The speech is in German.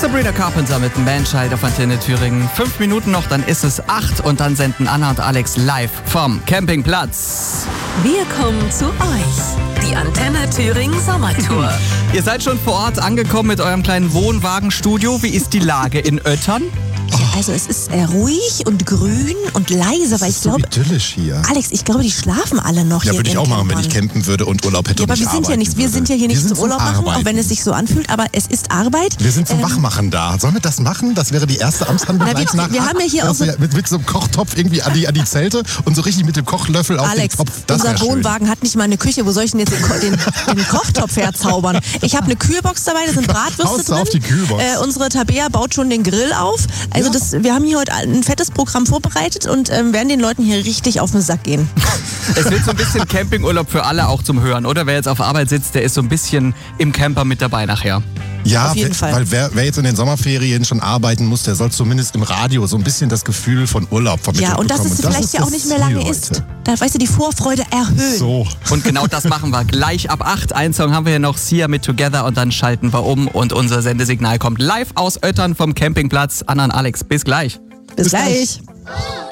Sabrina Carpenter mit Manchild auf Antenne Thüringen. 5 Minuten noch, dann ist es 8 und dann senden Anna und Alex live vom Campingplatz. Wir kommen zu euch. Die Antenne Thüringen Sommertour. Ihr seid schon vor Ort angekommen mit eurem kleinen Wohnwagenstudio. Wie ist die Lage in Öttern? Also es ist ruhig und grün und leise, weil ich so glaube, idyllisch hier. Alex, ich glaube, die schlafen alle noch Ja, hier. würde ich auch machen, wenn ich campen würde und Urlaub hätte. Ja, aber wir sind ja hier nicht zum Urlaub machen, auch wenn es sich so anfühlt, aber es ist Arbeit. Wir sind zum Wachmachen da. Sollen wir das machen? Das wäre die erste Amtshandlung gleich nach. Wir haben ja hier auch so mit so einem Kochtopf irgendwie an die Zelte und so richtig mit dem Kochlöffel auf den Topf. Das unser Wohnwagen hat nicht mal eine Küche. Wo soll ich denn jetzt den Kochtopf herzaubern? Ich habe eine Kühlbox dabei, da sind Bratwürste drin. Auf die Kühlbox. Unsere Tabea baut schon den Grill auf. Also wir haben hier heute ein fettes Programm vorbereitet und werden den Leuten hier richtig auf den Sack gehen. Es wird so ein bisschen Campingurlaub für alle auch zum Hören, oder? Wer jetzt auf Arbeit sitzt, der ist so ein bisschen im Camper mit dabei nachher. Ja, auf jeden Fall. Weil wer jetzt in den Sommerferien schon arbeiten muss, der soll zumindest im Radio so ein bisschen das Gefühl von Urlaub vermitteln Ja, und dass bekommen. es vielleicht ja auch nicht mehr lange ist. Da, weißt du, die Vorfreude erhöhen. So. Und genau das machen wir gleich ab 8. Einen Song haben wir hier noch, Sia mit Together, und dann schalten wir um und unser Sendesignal kommt live aus Öttern vom Campingplatz. Anna und Alex, bis gleich. Bis gleich.